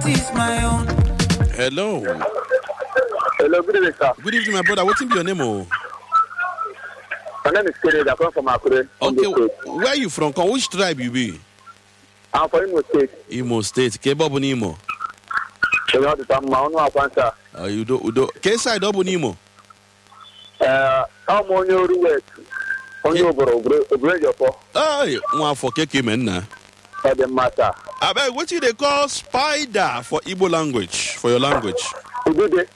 is my own. Hello. Hello, good evening, sir. Good evening, my brother. What's your name? Oh? My name is Kennedy. I come from Akure. Okay, where are you from? Which tribe you be? I'm from Imo State. Imo State. Kebobo ni Imo. You know, I'm my own one, sir. You do. K-side Obo ni Imo? I'm on your way. On your bro. Hey, one for Keke men na. For the matter. I bet what they call spider for Igbo language, for your language. Udide.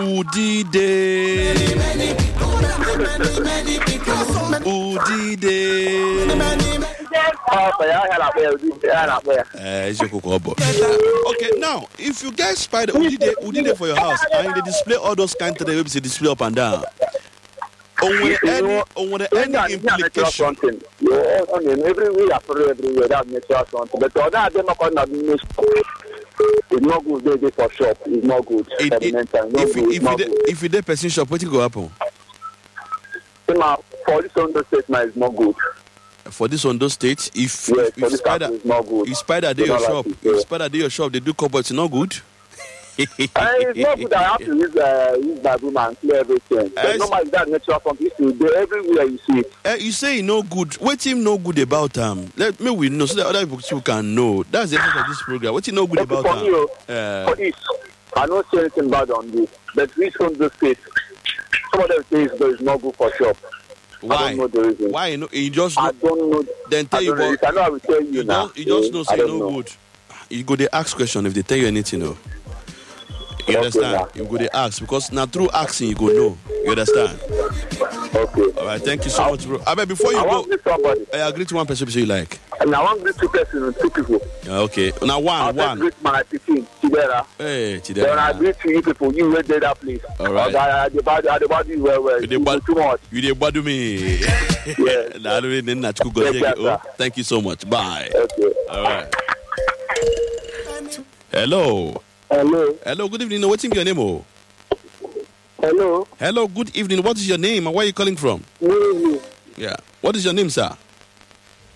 Okay, now if you get spider udide for your house and they display all those kind of things, they display up and down. Any implication? Everywhere, that natural something. But other than it's not good. They for shop. It's not good. If you person shop, what will go happen? For this Ondo state, it's not good. For this Ondo state, if spider is not good. If spider day your shop, if spider day your shop, they do cobalt. It's not good. It's not good. I have to use my broom and clear everything. But normally that natural something everywhere you see it. You say no good. What him no good about Let me we know so that other people can know. That's the essence of this program. What him no good about for this, I don't say anything bad on this. But this Ondo state, some of them say it's not good for shop. Why? I don't know the reason. Why? You just I don't know. Then tell you what. I know I will tell you now. You just know say no good. You go they ask question if they tell you anything. No. You understand? You go to ask because now through asking you go know. You understand? Okay. All right. Thank you so much, bro. I bet before you go, I agree to one person you like. And I want to greet two persons, two people. Okay. Now one. I greet my team, Chidera. Hey, Chidera. Then I greet to you people. You wait there that place. All right. I body well. You do too much. You did bother me. Yeah. Thank you so much. Bye. Okay. All right. Hello. Hello, good evening. What's your name? Oh? Hello, good evening. What is your name and where are you calling from? Good evening. Yeah. What is your name, sir?